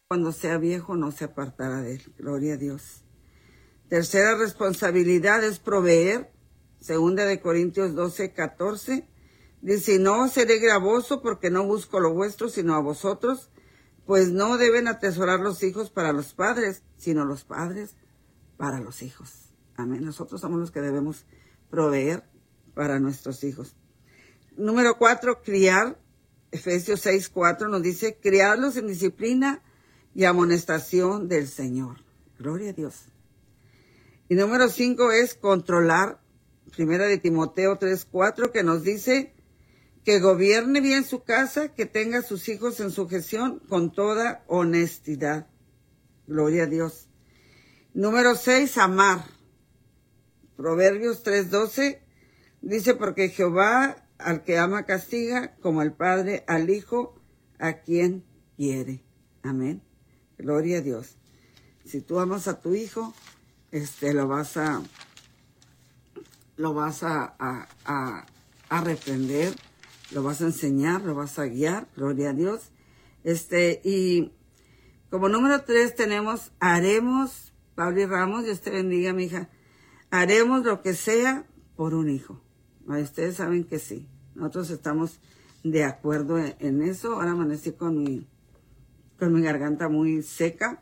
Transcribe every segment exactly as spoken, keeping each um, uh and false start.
cuando sea viejo no se apartará de él. Gloria a Dios. Tercera responsabilidad es proveer. Segunda de Corintios doce, catorce. Dice, no seré gravoso porque no busco lo vuestro, sino a vosotros, pues no deben atesorar los hijos para los padres, sino los padres para los hijos. Amén. Nosotros somos los que debemos proveer para nuestros hijos. Número cuatro, criar. Efesios seis, cuatro nos dice, criarlos en disciplina y amonestación del Señor. Gloria a Dios. Y número cinco es controlar. Primera de Timoteo tres, cuatro, que nos dice que gobierne bien su casa, que tenga a sus hijos en sujeción con toda honestidad. Gloria a Dios. Número seis, amar. Proverbios tres, doce dice, porque Jehová al que ama castiga, como el padre al hijo a quien quiere. Amén. Gloria a Dios. Si tú amas a tu hijo, este, lo vas a, lo vas a, a, a, a reprender, lo vas a enseñar, lo vas a guiar. Gloria a Dios. Este, y como número tres tenemos, haremos, Pablo y Ramos, Dios te bendiga, mi hija, haremos lo que sea por un hijo. Ustedes saben que sí. Nosotros estamos de acuerdo en eso. Ahora amanecí con mi, con mi garganta muy seca.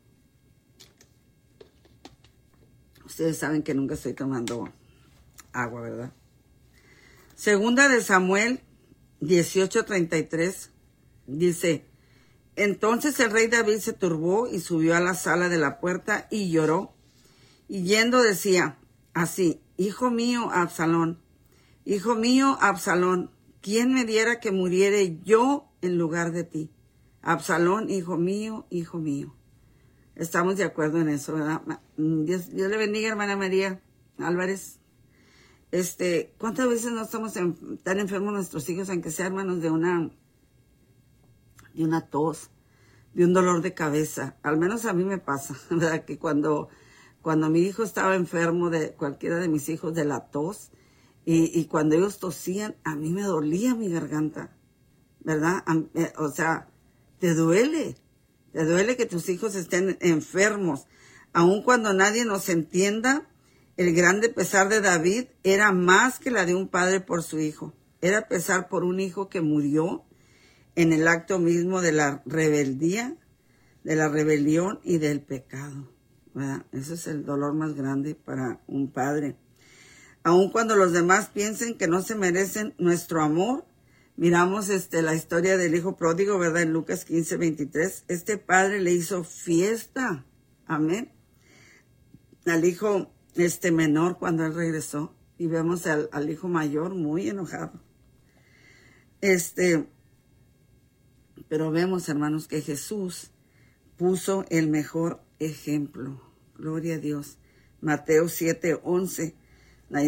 Ustedes saben que nunca estoy tomando agua, ¿verdad? Segunda de Samuel dieciocho, treinta y tres dice, entonces el rey David se turbó y subió a la sala de la puerta y lloró. Y yendo decía así, hijo mío, Absalón, hijo mío, Absalón, ¿quién me diera que muriere yo en lugar de ti? Absalón, hijo mío, hijo mío. Estamos de acuerdo en eso, ¿verdad? Dios, Dios le bendiga, hermana María Álvarez. Este, ¿cuántas veces no estamos en, tan enfermos nuestros hijos, aunque sean hermanos de una, de una tos, de un dolor de cabeza? Al menos a mí me pasa, ¿verdad? Que cuando, cuando mi hijo estaba enfermo, de cualquiera de mis hijos, de la tos, y, y cuando ellos tosían, a mí me dolía mi garganta, ¿verdad? O sea, te duele, te duele que tus hijos estén enfermos. Aun cuando nadie nos entienda, el grande pesar de David era más que la de un padre por su hijo. Era pesar por un hijo que murió en el acto mismo de la rebeldía, de la rebelión y del pecado, ¿verdad? Ese es el dolor más grande para un padre. Aun cuando los demás piensen que no se merecen nuestro amor, miramos este, la historia del hijo pródigo, ¿verdad? En Lucas quince, veintitrés. Este padre le hizo fiesta, amén, al hijo este menor cuando él regresó. Y vemos al, al hijo mayor muy enojado. Este, pero vemos, hermanos, que Jesús puso el mejor ejemplo. Gloria a Dios. Mateo siete, once.